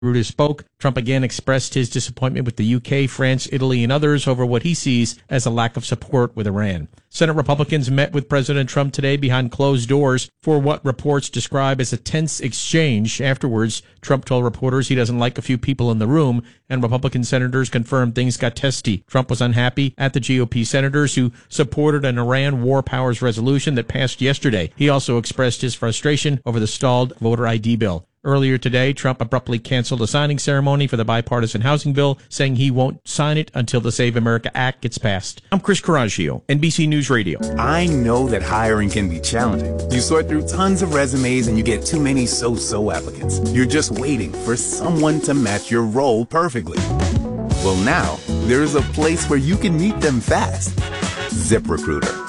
Reuters spoke. Trump again expressed his disappointment with the UK, France, Italy, and others over what he sees as a lack of support with Iran. Senate Republicans met with President Trump today behind closed doors for what reports describe as a tense exchange. Afterwards, Trump told reporters he doesn't like a few people in the room, and Republican senators confirmed things got testy. Trump was unhappy at the GOP senators who supported an Iran war powers resolution that passed yesterday. He also expressed his frustration over the stalled voter ID bill. Earlier today, Trump abruptly canceled a signing ceremony for the bipartisan housing bill, saying he won't sign it until the Save America Act gets passed. I'm Chris Coraggio, NBC News Radio. I know that hiring can be challenging. You sort through tons of resumes and you get too many so-so applicants. You're just waiting for someone to match your role perfectly. Well, now, there's a place where you can meet them fast. ZipRecruiter.